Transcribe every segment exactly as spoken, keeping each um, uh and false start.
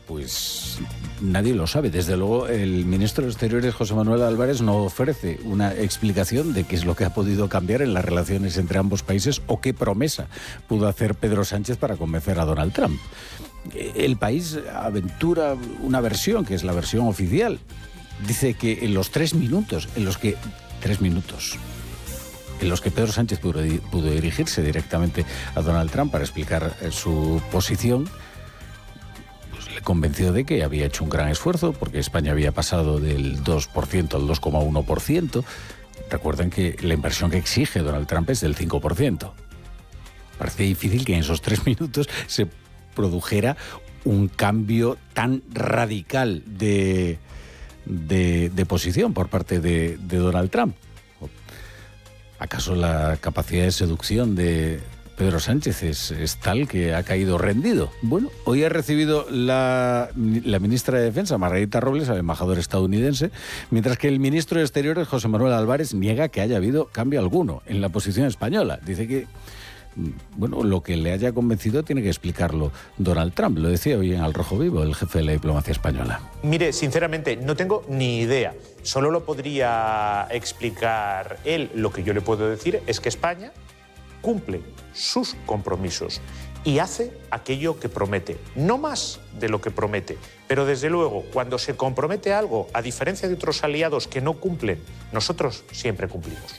Pues nadie lo sabe. Desde luego, el ministro de Exteriores, José Manuel Álvarez, no ofrece una explicación de qué es lo que ha podido cambiar en las relaciones entre ambos países o qué promesa pudo hacer Pedro Sánchez para convencer a Donald Trump. El País aventura una versión, que es la versión oficial. Dice que en los tres minutos, en los que... Tres minutos... en los que Pedro Sánchez pudo, pudo dirigirse directamente a Donald Trump para explicar eh, su posición, pues le convenció de que había hecho un gran esfuerzo, porque España había pasado del dos por ciento al dos coma uno por ciento. Recuerden que la inversión que exige Donald Trump es del cinco por ciento. Parece difícil que en esos tres minutos se produjera un cambio tan radical de, de, de posición por parte de, de Donald Trump. ¿Acaso la capacidad de seducción de Pedro Sánchez es, es tal que ha caído rendido? Bueno, hoy ha recibido la, la ministra de Defensa, Margarita Robles, al embajador estadounidense, mientras que el ministro de Exteriores, José Manuel Álvarez, niega que haya habido cambio alguno en la posición española. Dice que, bueno, lo que le haya convencido tiene que explicarlo Donald Trump. Lo decía hoy en Al Rojo Vivo el jefe de la diplomacia española. Mire, sinceramente, no tengo ni idea. Solo lo podría explicar él. Lo que yo le puedo decir es que España cumple sus compromisos y hace aquello que promete. No más de lo que promete. Pero desde luego, cuando se compromete algo, a diferencia de otros aliados que no cumplen, nosotros siempre cumplimos.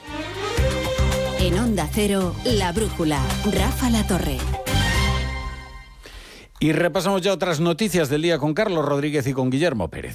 En Onda Cero, La Brújula, Rafa Latorre. Y repasamos ya otras noticias del día con Carlos Rodríguez y con Guillermo Pérez.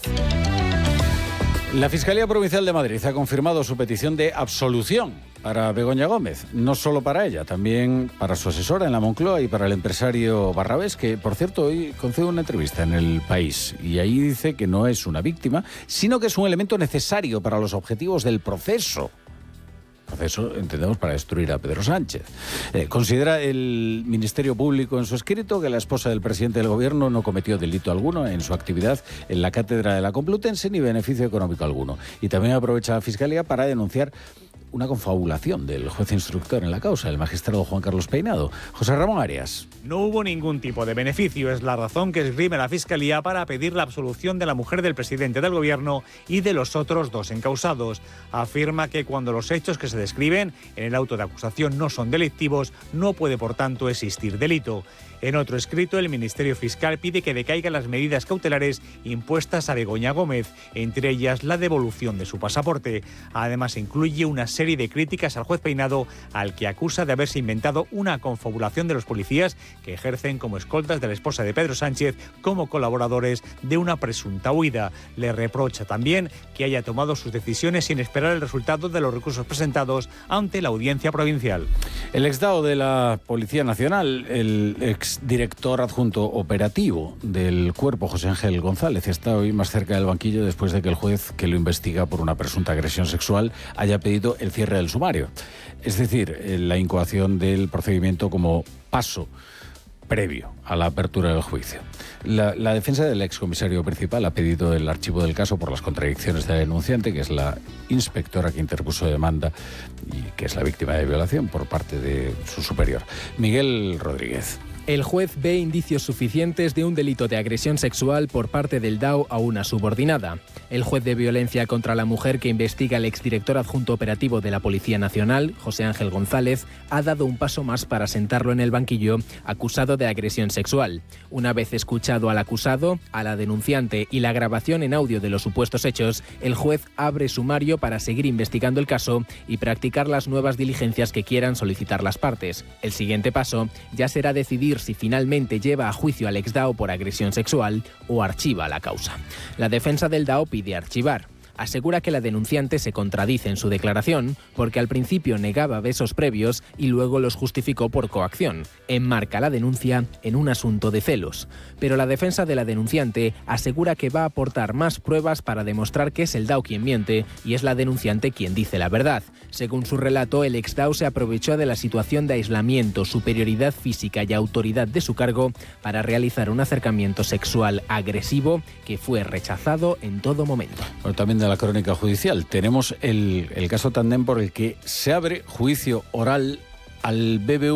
La Fiscalía Provincial de Madrid ha confirmado su petición de absolución para Begoña Gómez, no solo para ella, también para su asesora en la Moncloa y para el empresario Barrabés, que, por cierto, hoy concede una entrevista en El País y ahí dice que no es una víctima, sino que es un elemento necesario para los objetivos del proceso. Proceso, entendemos, para destruir a Pedro Sánchez. Eh, considera el Ministerio Público en su escrito que la esposa del presidente del Gobierno no cometió delito alguno en su actividad en la Cátedra de la Complutense ni beneficio económico alguno. Y también aprovecha la Fiscalía para denunciar una confabulación del juez instructor en la causa, el magistrado Juan Carlos Peinado. José Ramón Arias. No hubo ningún tipo de beneficio, es la razón que esgrime la Fiscalía para pedir la absolución de la mujer del presidente del Gobierno y de los otros dos encausados. Afirma que cuando los hechos que se describen en el auto de acusación no son delictivos, no puede por tanto existir delito. En otro escrito, el Ministerio Fiscal pide que decaigan las medidas cautelares impuestas a Begoña Gómez, entre ellas la devolución de su pasaporte. Además, incluye una serie de críticas al juez Peinado, al que acusa de haberse inventado una confabulación de los policías que ejercen como escoltas de la esposa de Pedro Sánchez como colaboradores de una presunta huida. Le reprocha también que haya tomado sus decisiones sin esperar el resultado de los recursos presentados ante la Audiencia Provincial. El exdao de la Policía Nacional, el ex director adjunto operativo del Cuerpo, José Ángel González, está hoy más cerca del banquillo después de que el juez que lo investiga por una presunta agresión sexual haya pedido el cierre del sumario. Es decir, la incoación del procedimiento como paso previo a la apertura del juicio. La, la defensa del excomisario principal ha pedido el archivo del caso por las contradicciones de la denunciante, que es la inspectora que interpuso demanda y que es la víctima de violación por parte de su superior. Miguel Rodríguez. El juez ve indicios suficientes de un delito de agresión sexual por parte del D A O a una subordinada. El juez de violencia contra la mujer que investiga al exdirector adjunto operativo de la Policía Nacional, José Ángel González, ha dado un paso más para sentarlo en el banquillo acusado de agresión sexual. Una vez escuchado al acusado, a la denunciante y la grabación en audio de los supuestos hechos, el juez abre sumario para seguir investigando el caso y practicar las nuevas diligencias que quieran solicitar las partes. El siguiente paso ya será decidir si finalmente lleva a juicio al exdao por agresión sexual o archiva la causa. La defensa del DAO pide archivar. Asegura que la denunciante se contradice en su declaración porque al principio negaba besos previos y luego los justificó por coacción. Enmarca la denuncia en un asunto de celos. Pero la defensa de la denunciante asegura que va a aportar más pruebas para demostrar que es el DAO quien miente y es la denunciante quien dice la verdad. Según su relato, el exdao se aprovechó de la situación de aislamiento, superioridad física y autoridad de su cargo para realizar un acercamiento sexual agresivo que fue rechazado en todo momento. Bueno, también de la crónica judicial tenemos el, el caso Tandem por el que se abre juicio oral al B B V A.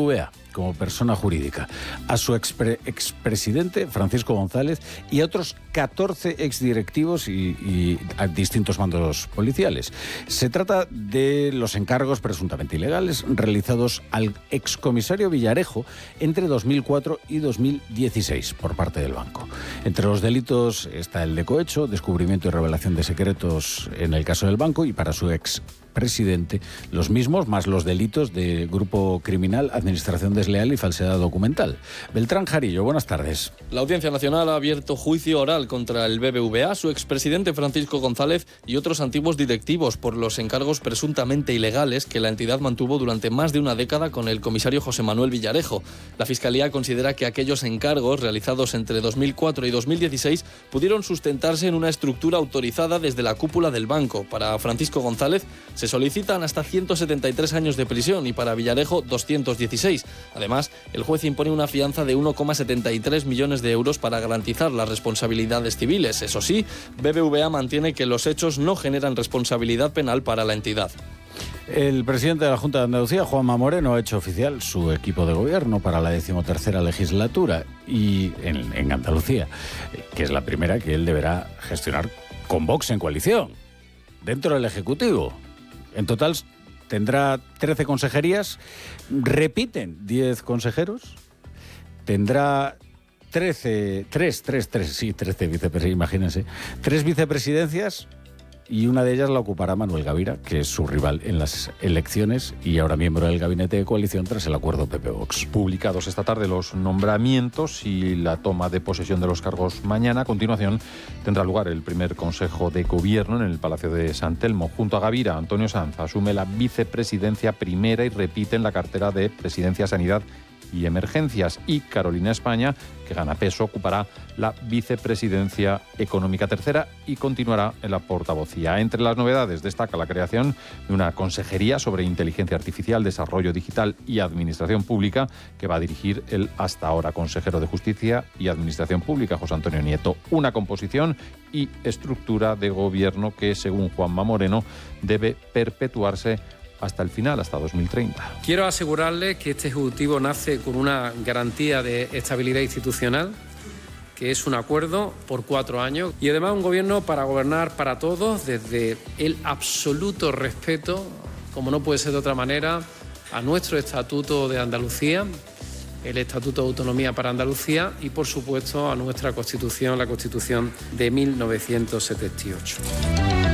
como persona jurídica, a su expre, expresidente Francisco González y a otros catorce exdirectivos y, y a distintos mandos policiales. Se trata de los encargos presuntamente ilegales realizados al excomisario Villarejo entre dos mil cuatro y dos mil dieciséis por parte del banco. Entre los delitos está el de cohecho, descubrimiento y revelación de secretos en el caso del banco, y para su ex presidente los mismos, más los delitos de grupo criminal, administración desleal y falsedad documental. Beltrán Jarillo, buenas tardes. La Audiencia Nacional ha abierto juicio oral contra el B B V A, su expresidente Francisco González y otros antiguos directivos por los encargos presuntamente ilegales que la entidad mantuvo durante más de una década con el comisario José Manuel Villarejo. La Fiscalía considera que aquellos encargos realizados entre dos mil cuatro y dos mil dieciséis pudieron sustentarse en una estructura autorizada desde la cúpula del banco. Para Francisco González se solicitan hasta ciento setenta y tres años de prisión y para Villarejo doscientos dieciséis. Además, el juez impone una fianza de uno coma setenta y tres millones de euros para garantizar las responsabilidades civiles. Eso sí, B B V A mantiene que los hechos no generan responsabilidad penal para la entidad. El presidente de la Junta de Andalucía, Juanma Moreno, ha hecho oficial su equipo de gobierno para la decimotercera legislatura y en, en Andalucía, que es la primera que él deberá gestionar con Vox en coalición, dentro del Ejecutivo. En total tendrá trece consejerías, repiten diez consejeros, tendrá trece, tres, tres, tres, sí, trece vicepresidencias, imagínense, tres vicepresidencias, y una de ellas la ocupará Manuel Gavira, que es su rival en las elecciones y ahora miembro del gabinete de coalición tras el acuerdo P P Vox. Publicados esta tarde los nombramientos y la toma de posesión de los cargos mañana. A continuación tendrá lugar el primer Consejo de Gobierno en el Palacio de San Telmo. Junto a Gavira, Antonio Sanz asume la vicepresidencia primera y repite en la cartera de Presidencia, Sanidad y Emergencias, y Carolina España, que gana peso, ocupará la vicepresidencia económica tercera y continuará en la portavocía. Entre las novedades destaca la creación de una consejería sobre inteligencia artificial, desarrollo digital y administración pública, que va a dirigir el hasta ahora consejero de Justicia y Administración Pública, José Antonio Nieto. Una composición y estructura de gobierno que, según Juanma Moreno, debe perpetuarse hasta el final, hasta dos mil treinta. Quiero asegurarle que este Ejecutivo nace con una garantía de estabilidad institucional, que es un acuerdo por cuatro años, y además un gobierno para gobernar para todos, desde el absoluto respeto, como no puede ser de otra manera, a nuestro Estatuto de Andalucía, el Estatuto de Autonomía para Andalucía y, por supuesto, a nuestra Constitución, la Constitución de mil novecientos setenta y ocho.